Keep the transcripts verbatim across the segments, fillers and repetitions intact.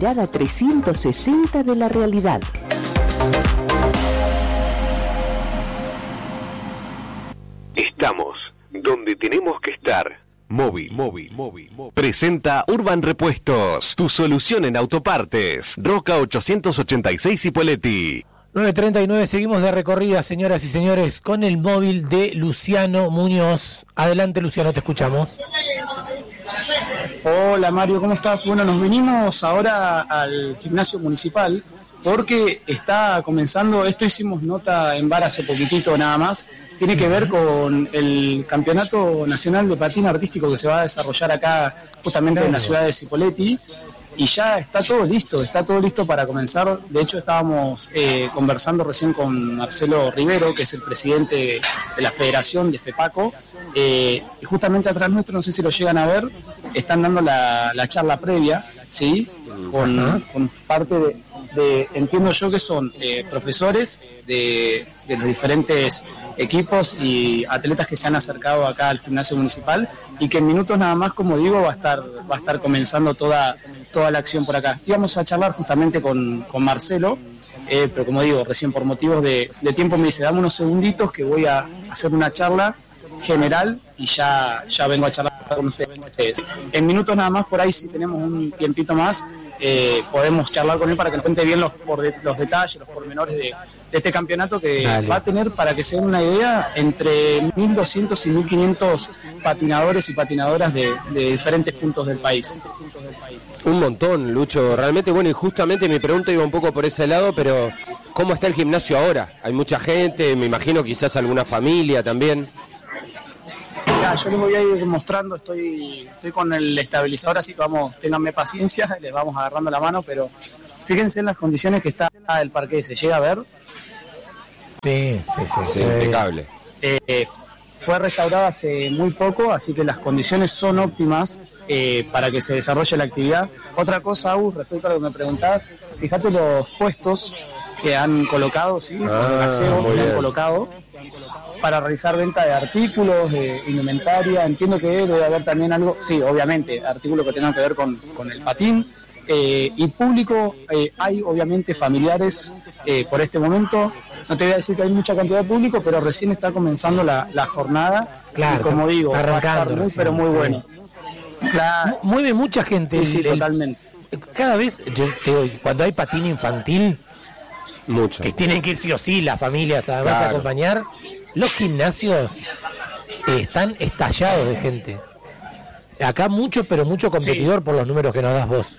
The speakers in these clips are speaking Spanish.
mirada trescientos sesenta de la realidad. Estamos donde tenemos que estar. Móvil, móvil, móvil, móvil. Presenta Urban Repuestos, tu solución en autopartes. Roca ochocientos ochenta y seis Cipolletti. nueve treinta y nueve, seguimos de recorrida, señoras y señores, con el móvil de Luciano Muñoz. Adelante, Luciano, te escuchamos. Hola Mario, ¿cómo estás? Bueno, nos venimos ahora al gimnasio municipal porque está comenzando, esto hicimos nota en bar hace poquitito nada más, tiene que ver con el Campeonato Nacional de Patín Artístico que se va a desarrollar acá justamente en la ciudad de Cipolletti. Y ya está todo listo, está todo listo para comenzar. De hecho, estábamos eh, conversando recién con Marcelo Rivero, que es el presidente de la Federación de FEPACO. Eh, y justamente atrás nuestro, no sé si lo llegan a ver, están dando la, la charla previa, ¿sí? Con, con parte de, de, entiendo yo que son eh, profesores de, de los diferentes equipos y atletas que se han acercado acá al gimnasio municipal y que en minutos nada más, como digo, va a estar, va a estar comenzando toda, toda la acción por acá. Íbamos a charlar justamente con, con Marcelo, eh, pero como digo, recién por motivos de, de tiempo me dice, dame unos segunditos que voy a hacer una charla general y ya, ya vengo a charlar con ustedes. En minutos nada más, por ahí si tenemos un tiempito más, eh, podemos charlar con él para que nos cuente bien los, por de, los detalles, los pormenores de, de este campeonato que Dale. va a tener, para que se den una idea, entre mil doscientos y mil quinientos patinadores y patinadoras de, de diferentes puntos del país. Un montón, Lucho, realmente. Bueno, y justamente mi pregunta iba un poco por ese lado, pero ¿cómo está el gimnasio ahora? Hay mucha gente, me imagino quizás alguna familia también. Ya, yo les voy a ir mostrando, estoy estoy con el estabilizador, así que vamos, ténganme paciencia, les vamos agarrando la mano, pero fíjense en las condiciones que está el parque, ¿se llega a ver? Sí, sí, sí, sí, impecable. Eh, fue restaurado hace muy poco, así que las condiciones son óptimas eh, para que se desarrolle la actividad. Otra cosa, Agus, respecto a lo que me preguntabas, fíjate los puestos que han colocado, ¿sí? Ah, los gaseos que han colocado para realizar venta de artículos, de indumentaria. Entiendo que debe haber también algo, sí, obviamente, artículos que tengan que ver con, con el patín. Eh, y público, eh, hay obviamente familiares eh, por este momento. No te voy a decir que hay mucha cantidad de público, pero recién está comenzando la, la jornada. Claro, y como digo, va a estar muy, recién, pero muy bueno. La... Mueve mucha gente. Sí, sí, el, totalmente. Cada vez, yo te digo, cuando hay patín infantil, mucho. Que tienen que ir sí o sí las familias además claro. a acompañar, los gimnasios eh, están estallados de gente. Acá mucho, pero mucho competidor sí. por los números que nos das vos.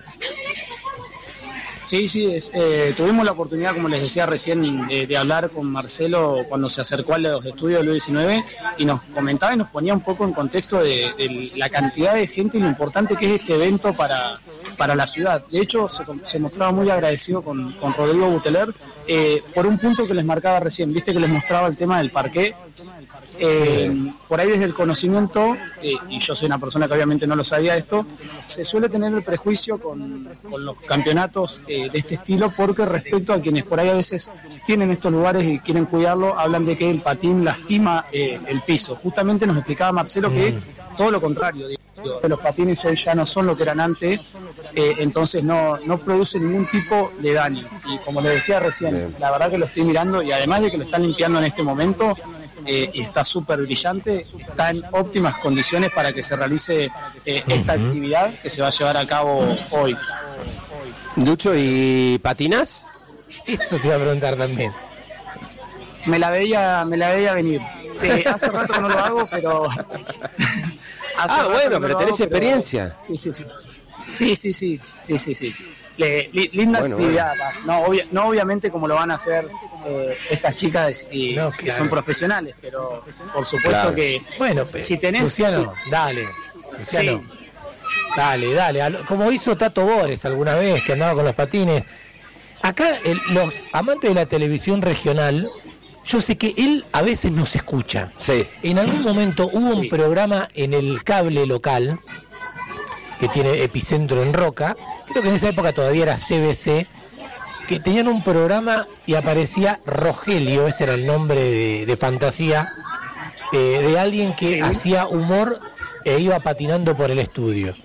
Sí, sí, es, eh, tuvimos la oportunidad, como les decía recién, de, de hablar con Marcelo cuando se acercó a los estudios del U diecinueve y nos comentaba y nos ponía un poco en contexto de, de la cantidad de gente y lo importante que es este evento para, para la ciudad. De hecho, se, se mostraba muy agradecido con, con Rodrigo Buteler eh, por un punto que les marcaba recién, viste que les mostraba el tema del parqué. Eh, sí. Por ahí desde el conocimiento, eh, y yo soy una persona que obviamente no lo sabía esto, se suele tener el prejuicio con, con los campeonatos eh, de este estilo, porque respecto a quienes por ahí a veces tienen estos lugares y quieren cuidarlo, hablan de que el patín lastima eh, el piso. Justamente nos explicaba Marcelo mm. que todo lo contrario, digo, los patines hoy ya no son lo que eran antes, eh, entonces no, no produce ningún tipo de daño. Y como les decía recién, Bien. la verdad que lo estoy mirando y además de que lo están limpiando en este momento, Eh, y está súper brillante, está en óptimas condiciones para que se realice eh, esta uh-huh. actividad que se va a llevar a cabo hoy. Lucho, ¿y patinas? Eso te iba a preguntar también. Me la veía, me la veía venir. Sí, hace rato que no lo hago, pero... ah, bueno, pero tenés hago, experiencia. Pero... Sí, sí, sí. Sí, sí, sí, sí, sí, sí. Le, li, linda bueno, actividad, bueno. No, obvia, no obviamente como lo van a hacer eh, estas chicas y, no, claro. que son profesionales, pero por supuesto claro. que bueno, si tenés Luciano, sí. dale, Luciano, sí. dale, dale, como hizo Tato Bores alguna vez que andaba con los patines. Acá el, los amantes de la televisión regional, yo sé que él a veces nos escucha. Sí. En algún momento hubo sí. un programa en el cable local que tiene epicentro en Roca. Creo que en esa época todavía era C B C, que tenían un programa y aparecía Rogelio, ese era el nombre de, de fantasía, eh, de alguien que sí. hacía humor e iba patinando por el estudio.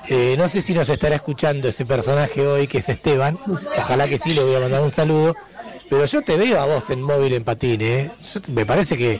Eh, no sé si nos estará escuchando ese personaje hoy, que es Esteban. Ojalá que sí, le voy a mandar un saludo. Pero yo te veo a vos en móvil en patín, ¿eh? Yo, me parece que...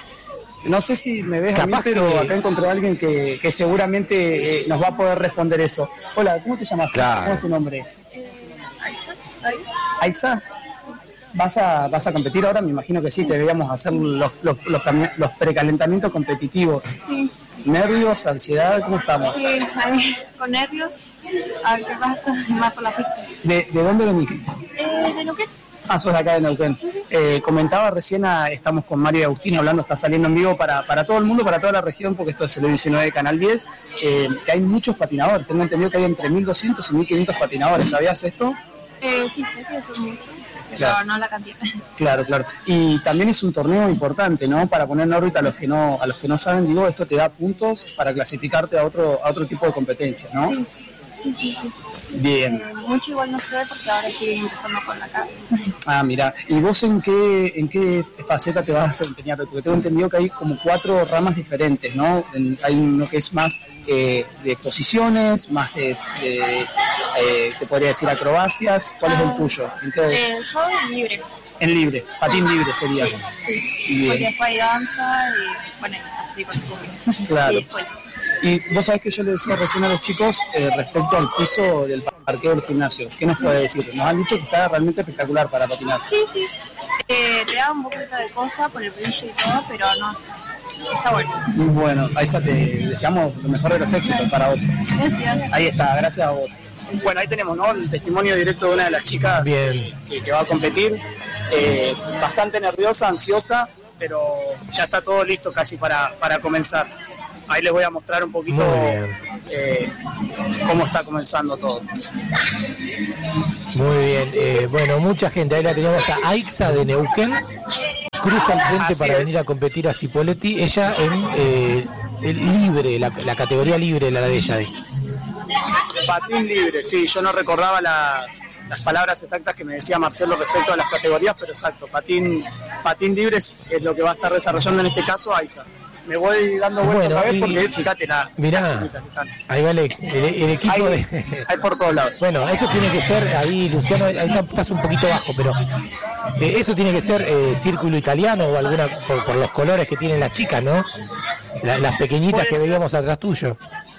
No sé si me ves Capaz a mí, pero que... acá encontré a alguien que, que seguramente eh, nos va a poder responder eso. Hola, ¿cómo te llamas? Claro. ¿Cómo es tu nombre? Eh, Aixa. ¿Aixa? ¿Vas a, ¿Vas a competir ahora? Me imagino que sí, te deberíamos hacer los, los, los, cami- los precalentamientos competitivos. Sí. ¿Nervios, ansiedad? ¿Cómo estamos? Sí, ahí, con nervios. A ver qué pasa, más por la pista. ¿De, de dónde venís? Eh, ¿De Neuquén? Ah, sos de acá de Neuquén. Eh, comentaba recién, a, estamos con Mario y Agustín hablando, está saliendo en vivo para, para todo el mundo, para toda la región, porque esto es el diecinueve de Canal diez, eh, que hay muchos patinadores. Tengo entendido que hay entre mil doscientos y mil quinientos patinadores. ¿Sabías esto? Eh, sí, sé que son muchos, pero Claro. no la cantidad. Claro, claro. Y también es un torneo importante, ¿no? Para poner en órbita a los que no, a los que no saben, digo, esto te da puntos para clasificarte a otro, a otro tipo de competencia, ¿no? Sí, sí, sí. sí. Bien. Eh, mucho igual no sé porque ahora estoy empezando con la cara. Ah, mira. ¿Y vos en qué, en qué faceta te vas a desempeñar? Porque tengo entendido que hay como cuatro ramas diferentes, ¿no? En- hay uno que es más eh, de posiciones, más de, de eh, te podría decir acrobacias. ¿Cuál es el tuyo? ¿En qué? Eh, yo libre. En libre, patín libre sería. Sí. Bien. Porque después hay danza y bueno, así con su Claro. Y después. Y vos sabés que yo le decía recién a los chicos eh, respecto al piso del parqueo del gimnasio. ¿Qué nos puede decir? Nos han dicho que está realmente espectacular para patinar. Sí, sí. Eh, te da un poquito de cosa por el brillo y todo, pero no. Está bueno. Bueno, Aiza, te deseamos lo mejor de los éxitos para vos. Gracias. Ahí está, gracias a vos. Bueno, ahí tenemos, ¿no? El testimonio directo de una de las chicas Bien. que, que va a competir. Eh, bastante nerviosa, ansiosa, pero ya está todo listo casi para, para comenzar. Ahí les voy a mostrar un poquito Muy bien. eh, cómo está comenzando todo. Muy bien. Eh, bueno, mucha gente. Ahí la tenemos a Aixa de Neuquén. Cruza el frente Así para es. venir a competir a Cipolletti. Ella en eh, el libre, la, la categoría libre, la de ella. ahí. Patín libre, sí, yo no recordaba las, las palabras exactas que me decía Marcelo respecto a las categorías, pero exacto, patín, patín libre es, es lo que va a estar desarrollando en este caso Aiza. Me voy dando vuelta Bueno, otra vez y- porque fíjate la, Mirá, las chiquitas que están. ahí vale el, el equipo Hay, de... hay por todos lados. Bueno, eso tiene que ser, ahí Luciano, ahí está- estás un poquito bajo, pero eh, eso tiene que ser eh, círculo italiano o alguna, por, por los colores que tienen las chicas, ¿no? La- las pequeñitas Puede que ser. veíamos atrás tuyo.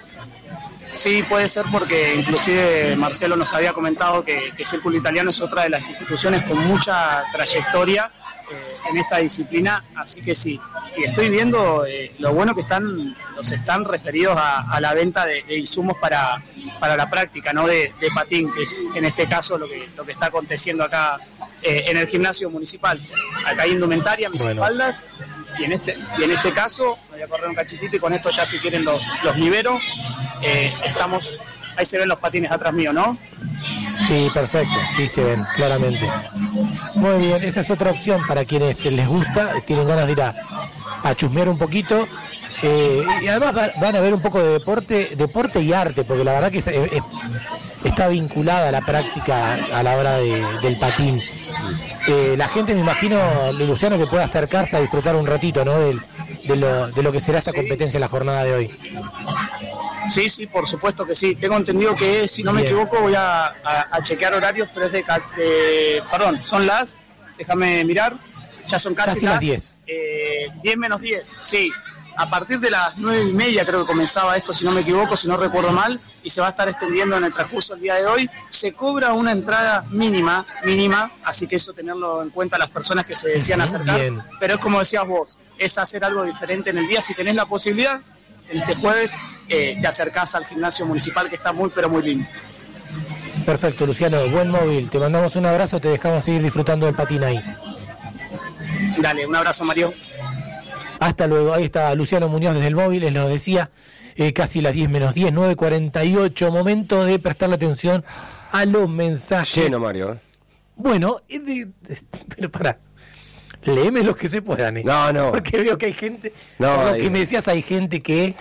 Sí, puede ser porque inclusive Marcelo nos había comentado que, que Círculo Italiano es otra de las instituciones con mucha trayectoria eh, en esta disciplina, así que sí. Y estoy viendo eh, lo bueno que están los están referidos a, a la venta de, de insumos para, para la práctica, ¿no? de, de patín, que es en este caso lo que, lo que está aconteciendo acá eh, en el gimnasio municipal. Acá hay indumentaria, mis Bueno. espaldas. Y en este y en este caso, me voy a correr un cachitito y con esto ya si quieren los, los libero. Eh, estamos, ahí se ven los patines atrás mío, ¿no? Sí, perfecto, sí se ven, claramente. Muy bien, esa es otra opción para quienes les gusta, tienen ganas de ir a, a chusmear un poquito. Eh, y además va- van a ver un poco de deporte, deporte y arte, porque la verdad que es- es- está vinculada a la práctica a la hora de- del patín. Eh, la gente, me imagino, Luciano, que pueda acercarse a disfrutar un ratito, ¿no? Del- de, lo, de lo que será esta Sí. competencia en la jornada de hoy. Sí, sí, por supuesto que sí. Tengo entendido que, si no me Bien. equivoco, voy a, a- a chequear horarios, pero es de, ca- de- Perdón, son las... Déjame mirar. Ya son casi, Casi las diez. eh, diez menos diez, sí. A partir de las nueve y media creo que comenzaba esto, si no me equivoco, si no recuerdo mal, y se va a estar extendiendo en el transcurso del día de hoy. Se cobra una entrada mínima, mínima, así que eso tenerlo en cuenta las personas que se decían Ujú, acercar. bien. Pero es como decías vos, es hacer algo diferente en el día. Si tenés la posibilidad, este jueves eh, te acercás al gimnasio municipal, que está muy, pero muy lindo. Perfecto, Luciano, buen móvil. Te mandamos un abrazo, te dejamos seguir disfrutando del patín ahí. Dale, un abrazo, Mario. Hasta luego, ahí está Luciano Muñoz desde el móvil, les lo decía, eh, casi las diez menos diez, nueve cuarenta y ocho, momento de prestarle atención a los mensajes. Lleno, Mario. ¿eh? Bueno, eh, de- de- pero para, léeme los que se puedan. eh. No, no. Porque veo que hay gente, No, por lo ahí- que me decías, hay gente que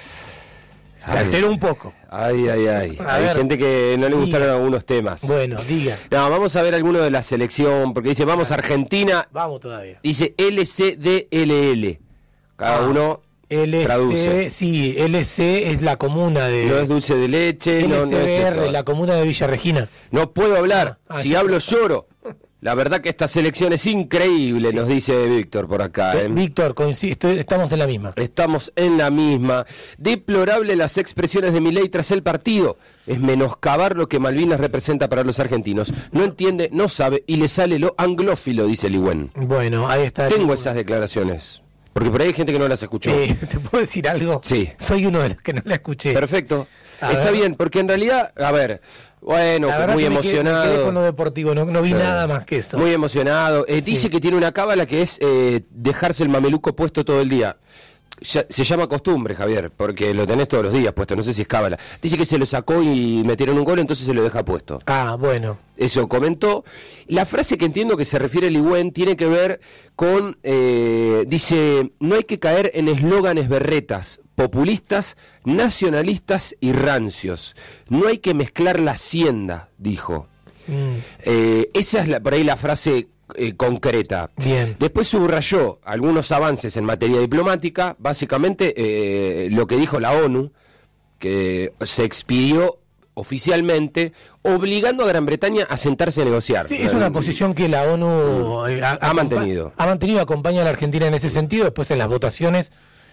se Ay. alteró un poco. Ay, ay, ay. A Hay ver. gente que no le gustaron Diga. algunos temas. Bueno, diga, No, vamos a ver alguno de la selección, porque dice, vamos a Argentina, vamos todavía. dice L C D L L. Cada Ah. uno L C, Traduce. sí, L C es la comuna de... No es dulce de leche, no, no es L C B R, eso. la comuna de Villa Regina. No puedo hablar, Ah, ah, si ya. hablo lloro. La verdad que esta selección es increíble, Sí. nos dice Víctor por acá. ¿eh? Víctor, coincide, estoy- estamos en la misma. Estamos en la misma. Deplorable las expresiones de Milei tras el partido. Es menoscabar lo que Malvinas representa para los argentinos. No entiende, no sabe y le sale lo anglófilo, dice Ligüen. Bueno, ahí está. Tengo esas declaraciones. Porque por ahí hay gente que no las escuchó. Eh, ¿Te puedo decir algo? Sí. Soy uno de los que no la escuché. Perfecto. A Está ver. bien, porque en realidad, a ver, bueno, La verdad muy que me quedé- emocionado. me quedé con lo deportivo, no, no vi Sí. nada más que eso. Muy emocionado. Eh, Sí. Dice que tiene una cábala que es eh, dejarse el mameluco puesto todo el día. Ya- se llama costumbre, Javier, porque lo tenés todos los días puesto, no sé si es cábala. Dice que se lo sacó y metieron un gol, entonces se lo deja puesto. Ah, bueno. Eso comentó. La frase que entiendo que se refiere a Ligüen tiene que ver con, eh, dice, no hay que caer en eslóganes berretas, populistas, nacionalistas y rancios. No hay que mezclar la hacienda, dijo. Mm, Eh, esa es la, por ahí la frase eh, concreta. Bien. Después subrayó algunos avances en materia diplomática, básicamente eh, lo que dijo la ONU, que se expidió oficialmente, obligando a Gran Bretaña a sentarse a negociar. Sí, es una posición que la ONU eh, Ha acompa- mantenido. Ha mantenido, acompaña a la Argentina en ese sentido. Después en las votaciones,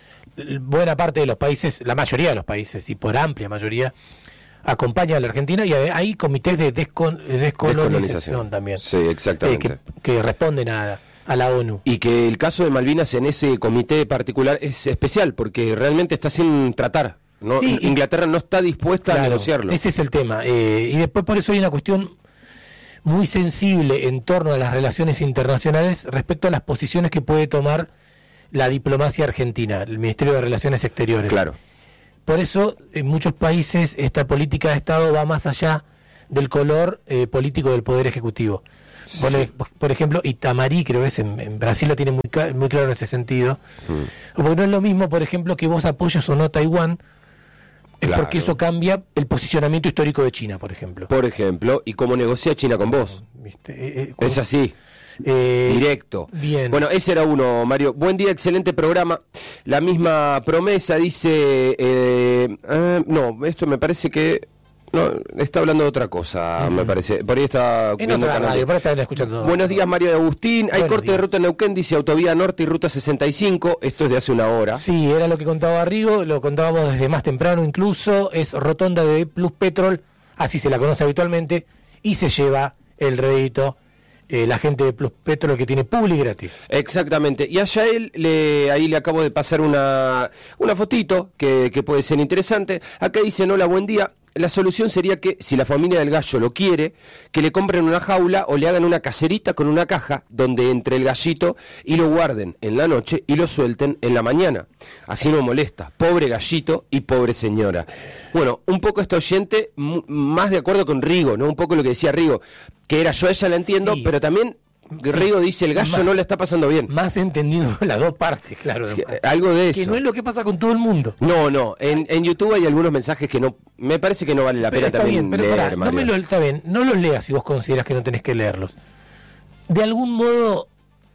l- buena parte de los países, la mayoría de los países, y por amplia mayoría, acompaña a la Argentina y hay hay comités de descon- de descolonización también. Sí, eh, exactamente. que, que responden a, a la ONU. Y que el caso de Malvinas en ese comité particular es especial, porque realmente está sin tratar. ¿no? Sí, y- Inglaterra no está dispuesta a Claro, negociarlo. ese es el tema. Eh, y después por eso hay una cuestión muy sensible en torno a las relaciones internacionales respecto a las posiciones que puede tomar la diplomacia argentina, el Ministerio de Relaciones Exteriores. Claro. Por eso en muchos países esta política de Estado va más allá del color eh, político del Poder Ejecutivo. Por, Sí. por ejemplo, Itamari, creo que es en, en Brasil lo tiene muy, cla- muy claro en ese sentido. Mm. Porque no es lo mismo, por ejemplo, que vos apoyes o no Taiwán, es Claro. porque eso cambia el posicionamiento histórico de China, por ejemplo. Por ejemplo, y cómo negocia China con vos. ¿Viste? Eh, eh, Es así. eh, Directo. Bien. Bueno, ese era uno, Mario. Buen día, excelente programa. La misma promesa dice... eh, ah, no, esto me parece que... No, está hablando de otra cosa, me parece. Por ahí está... en viendo otra canal de- radio, por ahí están escuchando todo. Buenos días, Mario de Agustín. Hay Buenos corte de días. ruta en Neuquén, dice Autovía Norte y Ruta sesenta y cinco. Esto es de hace una hora. Sí, era lo que contaba Rigo, lo contábamos desde más temprano incluso, es rotonda de Plus Petrol, así se la conoce habitualmente, y se lleva el rédito eh, la gente de Plus Petrol que tiene publi gratis. Exactamente. Y allá él, le, ahí le acabo de pasar una, una fotito que, que puede ser interesante. Acá dice, hola, buen día. La solución sería que, si la familia del gallo lo quiere, que le compren una jaula o le hagan una caserita con una caja donde entre el gallito y lo guarden en la noche y lo suelten en la mañana. Así no molesta. Pobre gallito y pobre señora. Bueno, un poco este oyente, m- más de acuerdo con Rigo, ¿no? Un poco lo que decía Rigo, que era yo a ella la entiendo, Sí. pero también Sí. Rigo dice, el gallo Más- no le está pasando bien. Más entendido las dos partes, claro. Es que, eh, algo de eso. Que no es lo que pasa con todo el mundo. No, no, en, en YouTube hay algunos mensajes que no, me parece que no vale la Pero pena está también bien, pero leer, pará, no, Mario. me lo, está bien, no los leas si vos consideras que no tenés que leerlos. De algún modo,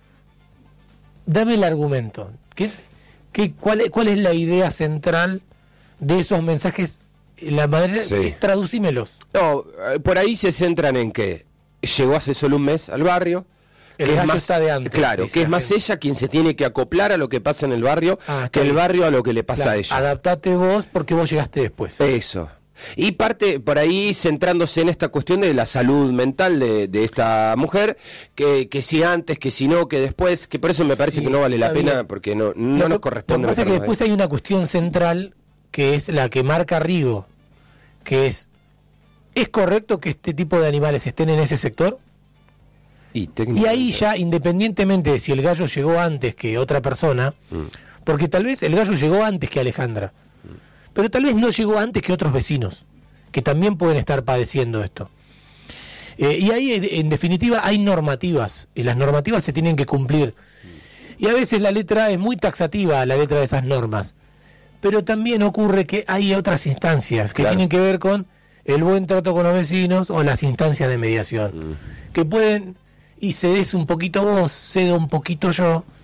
dame el argumento. ¿Qué, qué, cuál, es- ¿Cuál es la idea central de esos mensajes? La manera, Sí. sí, traducímelos. No, eh, por ahí se centran en que llegó hace solo un mes al barrio. El que es gallo más, está de antes, claro, dice que es la más gente. ella quien se tiene que acoplar a lo que pasa en el barrio Ah, que está el bien. barrio a lo que le pasa Claro, a ella. adaptate vos porque vos llegaste después. Eso. Y parte por ahí centrándose en esta cuestión de la salud mental de, de esta mujer, que, que si antes, que si no, que después, que por eso me parece Sí, que no vale la está pena, bien. porque no, no Lo nos que- corresponde. Lo que pasa es que meternos después hay una cuestión central que es la que marca Rigo, que es, ¿es correcto que este tipo de animales estén en ese sector? ahí. Y, Y técnicamente- ahí ya, independientemente de si el gallo llegó antes que otra persona, Mm. porque tal vez el gallo llegó antes que Alejandra, pero tal vez no llegó antes que otros vecinos, que también pueden estar padeciendo esto. Eh, y ahí, en- en definitiva, hay normativas, y las normativas se tienen que cumplir. Y a veces la letra es muy taxativa, la letra de esas normas, pero también ocurre que hay otras instancias que Claro. tienen que ver con el buen trato con los vecinos o las instancias de mediación, que pueden, y cedes un poquito vos, cedo un poquito yo,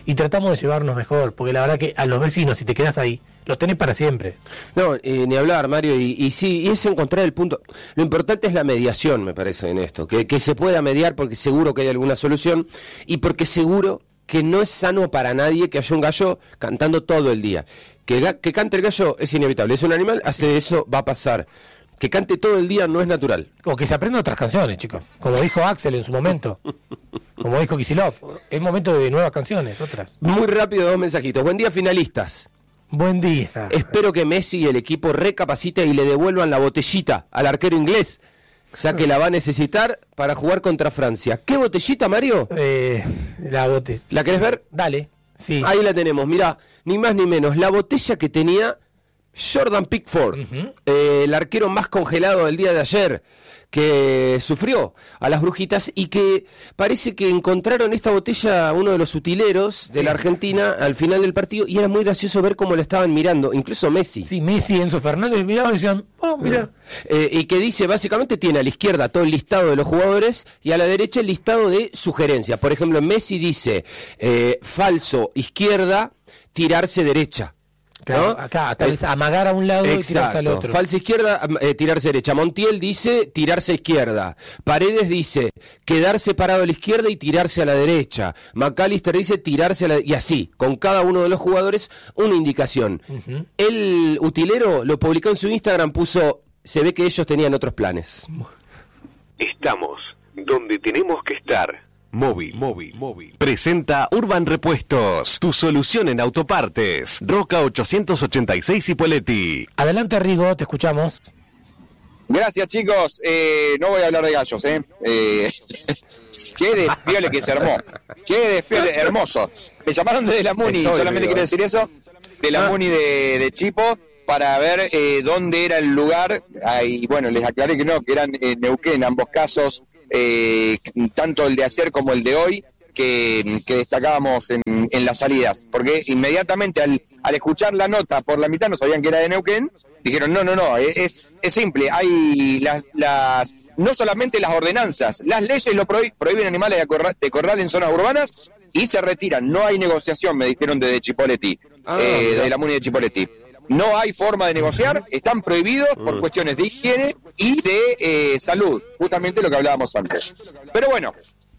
y tratamos de llevarnos mejor, porque la verdad que a los vecinos, si te quedas ahí, los tenés para siempre. No, eh, ni hablar, Mario, y, y sí, y es encontrar el punto. Lo importante es la mediación, me parece, en esto, que, que se pueda mediar porque seguro que hay alguna solución y porque seguro que no es sano para nadie que haya un gallo cantando todo el día. Que, que cante el gallo es inevitable, es un animal, hace eso, va a pasar. Que cante todo el día no es natural. O que se aprenda otras canciones, chicos. Como dijo Axel en su momento. Como dijo Kicillof. Es momento de nuevas canciones, otras. Muy rápido, dos mensajitos. Buen día, finalistas. Buen día. Espero que Messi y el equipo recapacite y le devuelvan la botellita al arquero inglés, ya que la va a necesitar para jugar contra Francia. ¿Qué botellita, Mario? Eh, la botella. ¿La querés ver? Dale. Sí. Ahí la tenemos, mirá, ni más ni menos. La botella que tenía Jordan Pickford, uh-huh. eh, el arquero más congelado del día de ayer, que sufrió a las brujitas y que parece que encontraron esta botella uno de los utileros de sí. la Argentina al final del partido y era muy gracioso ver cómo lo estaban mirando, incluso Messi. Sí, Messi, Enzo Fernández miraban y decían, oh, mira. Eh, y que dice, básicamente tiene a la izquierda todo el listado de los jugadores y a la derecha el listado de sugerencias. Por ejemplo, Messi dice, eh, falso, izquierda, tirarse derecha. Claro, ¿no? Acá, tal vez amagar a un lado Exacto. y tirarse al otro. Falsa izquierda, eh, tirarse derecha. Montiel dice tirarse a izquierda. Paredes dice quedarse parado a la izquierda y tirarse a la derecha. McAllister dice tirarse a la... Y así, con cada uno de los jugadores, una indicación. Uh-huh. El utilero lo publicó en su Instagram, puso, se ve que ellos tenían otros planes. Estamos donde tenemos que estar. Móvil, móvil, móvil. Presenta Urban Repuestos, tu solución en autopartes. Roca ochocientos ochenta y seis Cipolletti. Adelante, Rigo, te escuchamos. Gracias, chicos. Eh, no voy a hablar de gallos, ¿eh? eh qué despiole que se armó. Qué despiole hermoso. Me llamaron desde la Muni, Estoy solamente quiero decir eso, de la ah. Muni de, de Chipo, para ver eh, dónde era el lugar. Y bueno, les aclaré que no, que eran en Neuquén, ambos casos. Eh, tanto el de ayer como el de hoy que, que destacábamos en, en las salidas, porque inmediatamente al, al escuchar la nota por la mitad no sabían que era de Neuquén, dijeron no, no, no, es, es simple, hay las, las no solamente las ordenanzas, las leyes lo prohí- prohíben animales de corral, de corral en zonas urbanas y se retiran, no hay negociación, me dijeron desde Cipolletti, ah, eh, de la Muni de Cipolletti. No hay forma de negociar, están prohibidos por cuestiones de higiene y de eh, salud, justamente lo que hablábamos antes. Pero bueno,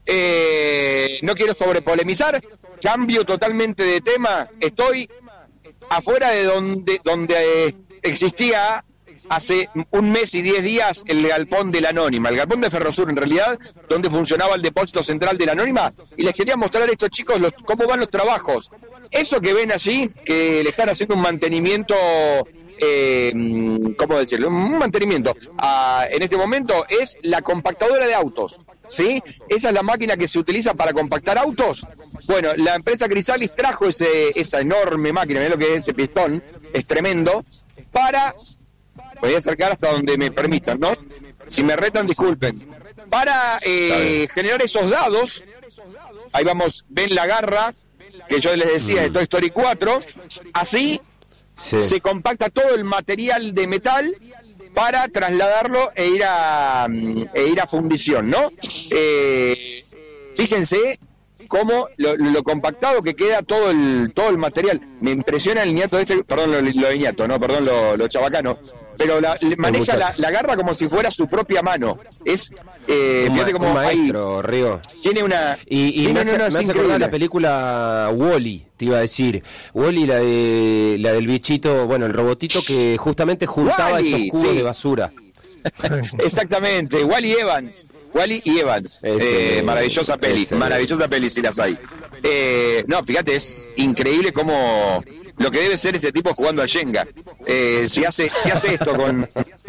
eh, no quiero sobrepolemizar, cambio totalmente de tema, estoy afuera de donde, donde eh, existía hace un mes y diez días el galpón de la Anónima, el galpón de Ferrosur en realidad, donde funcionaba el depósito central de la Anónima, y les quería mostrar a estos chicos los, cómo van los trabajos. Eso que ven allí, que le están haciendo un mantenimiento, eh, ¿cómo decirlo? Un mantenimiento. Ah, en este momento es la compactadora de autos, ¿sí? Esa es la máquina que se utiliza para compactar autos. Bueno, la empresa Crisalis trajo ese, esa enorme máquina, mirá lo que es ese pistón, es tremendo, para... Voy a acercar hasta donde me permitan, ¿no? Si me retan, disculpen. Para eh, generar esos dados, ahí vamos, ven la garra que yo les decía de Toy Story cuatro, así sí. se compacta todo el material de metal para trasladarlo e ir a e ir a fundición, ¿no? Eh, fíjense cómo lo, lo compactado que queda todo el todo el material. Me impresiona el niato de este, perdón lo, lo de niato, no, perdón lo, lo chabacano, pero la, maneja la, la garra como si fuera su propia mano. Es eh, un, fíjate como un maestro, ahí, Río. Tiene una y, y sí, me, no, hace, no, no, me hace acordar la película Wall-E, te iba a decir. Wall-E, la de la del bichito, bueno, el robotito que justamente juntaba Wall-E, esos cubos sí. de basura. Exactamente, Wall-E Evans. Wall-E y Evans. Ese, eh, maravillosa peli, ese, maravillosa peli si las hay. Eh, no, fíjate, es increíble cómo lo que debe ser este tipo jugando a Jenga. Eh, si hace, si hace esto con...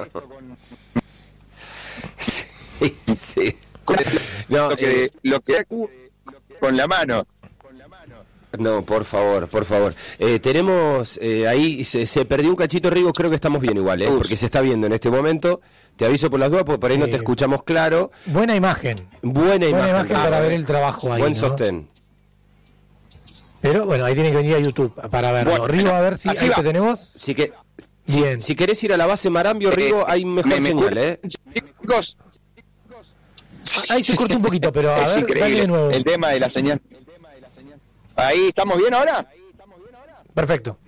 Sí, sí. Con el, no, lo que, eh, lo que con la mano. No, por favor, por favor. Eh, tenemos eh, ahí, se, se perdió un cachito, Rigo, creo que estamos bien igual, ¿eh? Porque se está viendo en este momento. Te aviso por las dudas, porque por ahí sí. no te escuchamos claro. Buena imagen. Buena, Buena imagen. imagen para ver el trabajo ahí. Buen ¿no? sostén. Pero bueno, ahí tienen que venir a YouTube para verlo. Bueno, Rigo, a ver si ahí te tenemos. Sí que, bien. Si, si querés ir a la base Marambio, Rigo, hay mejor me, señal, ¿eh? Chicos. Ahí se cortó un poquito, pero a es ver, increíble. Dale de nuevo. El tema de la señal. Ahí, ¿estamos bien ahora? Perfecto.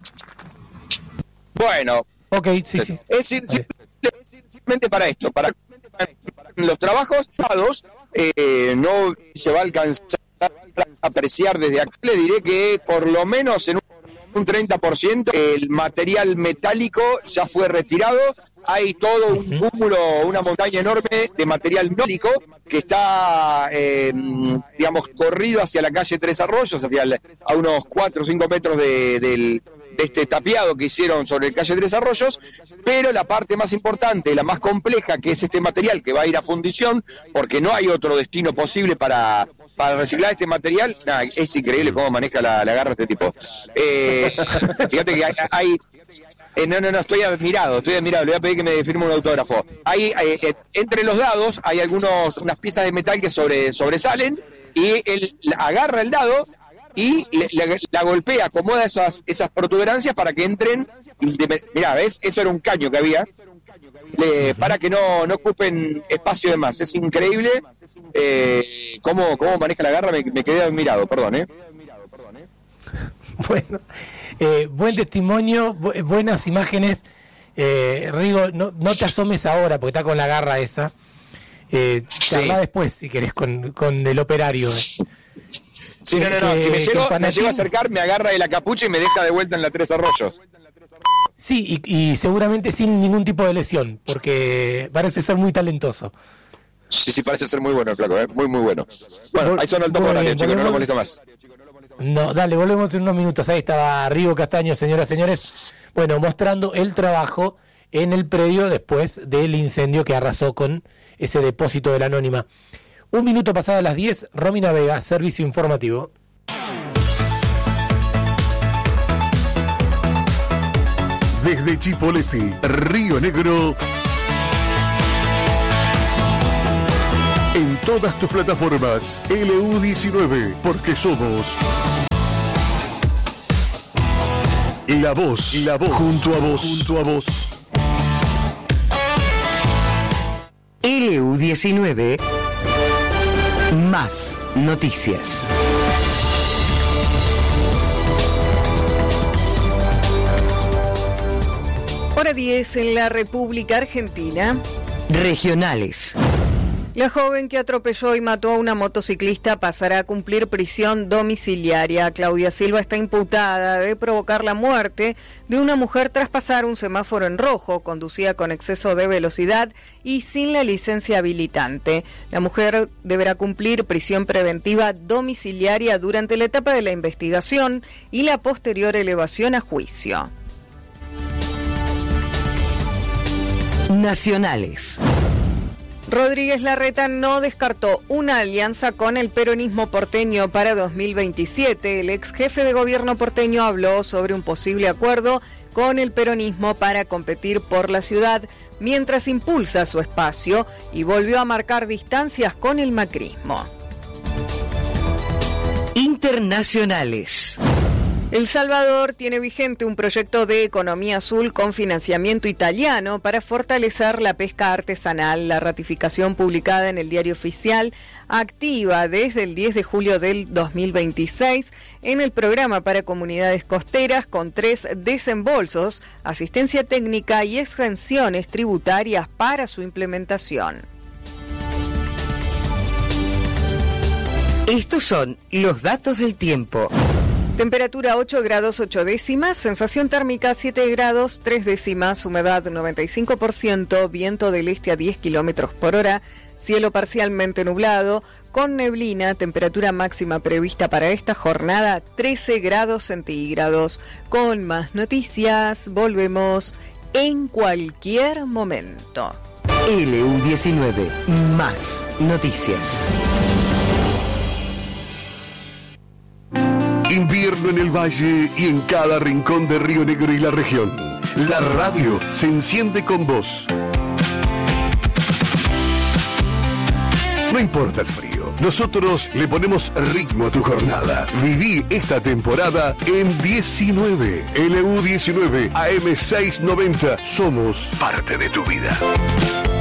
Bueno. Ok, sí, sí. Es simplemente para esto, para los trabajos eh, no se va a alcanzar a apreciar desde acá. Le diré que por lo menos en un treinta por ciento el material metálico ya fue retirado. Hay todo un cúmulo, una montaña enorme de material metálico que está, eh, digamos, corrido hacia la calle Tres Arroyos, hacia el, a unos cuatro o cinco metros de, del, de este tapiado que hicieron sobre el calle Tres Arroyos, pero la parte más importante, la más compleja, que es este material que va a ir a fundición, porque no hay otro destino posible para... para reciclar este material. Nah, es increíble cómo maneja la, la garra este tipo. Eh, fíjate que hay... hay eh, no, no, no, estoy admirado, estoy admirado. Le voy a pedir que me firme un autógrafo. Hay, eh, eh, entre los dados hay algunos unas piezas de metal que sobre, sobresalen y él agarra el dado y le, le, la golpea, acomoda esas, esas protuberancias para que entren. Mirá, ¿ves? Eso era un caño que había. Le, para que no, no ocupen espacio de más. Es increíble eh, cómo, cómo maneja la garra. Me, me quedé admirado, perdón. ¿eh? Bueno, eh, buen testimonio, bu- buenas imágenes. Eh, Rigo, no, no te asomes ahora porque está con la garra esa. Eh, charla Sí. después, si querés, con, con el operario. Sí, no, no, no. Que- Si me que llego, el me fanatismo- llego a acercar, me agarra de la capucha y me deja de vuelta en la Tres Arroyos. Sí, y, y seguramente sin ningún tipo de lesión, porque parece ser muy talentoso. Sí, sí, parece ser muy bueno el flaco, ¿eh? Muy, muy bueno. Bueno, Vol- ahí sonó el topo muy horario, bien, chicos, no lo volvemos- molesto más. No, dale, volvemos en unos minutos. Ahí estaba Rigo Castaño, señoras y señores. Bueno, mostrando el trabajo en el predio después del incendio que arrasó con ese depósito de la Anónima. Un minuto pasadas las diez, Romina Vega, servicio informativo. Desde Chipoleti, Río Negro. En todas tus plataformas, L U diecinueve, porque somos la voz, la voz, junto a vos, junto a vos. L U diecinueve, más noticias. Hora diez en la República Argentina. Regionales. La joven que atropelló y mató a una motociclista pasará a cumplir prisión domiciliaria. Claudia Silva está imputada de provocar la muerte de una mujer tras pasar un semáforo en rojo, conducía con exceso de velocidad y sin la licencia habilitante. La mujer deberá cumplir prisión preventiva domiciliaria durante la etapa de la investigación y la posterior elevación a juicio. Nacionales. Rodríguez Larreta no descartó una alianza con el peronismo porteño para dos mil veintisiete. El ex jefe de gobierno porteño habló sobre un posible acuerdo con el peronismo para competir por la ciudad, mientras impulsa su espacio y volvió a marcar distancias con el macrismo. Internacionales. El Salvador tiene vigente un proyecto de economía azul con financiamiento italiano para fortalecer la pesca artesanal. La ratificación publicada en el Diario Oficial activa desde el diez de julio del dos mil veintiséis en el programa para comunidades costeras con tres desembolsos, asistencia técnica y exenciones tributarias para su implementación. Estos son los datos del tiempo. Temperatura ocho grados ocho décimas, sensación térmica siete grados tres décimas, humedad noventa y cinco por ciento, viento del este a diez kilómetros por hora, cielo parcialmente nublado, con neblina, temperatura máxima prevista para esta jornada trece grados centígrados. Con más noticias, volvemos en cualquier momento. L U diecinueve, más noticias. Invierno en el valle y en cada rincón de Río Negro y la región. La radio se enciende con vos. No importa el frío, nosotros le ponemos ritmo a tu jornada. Viví esta temporada en diecinueve. L U diecinueve, A M seiscientos noventa. Somos parte de tu vida.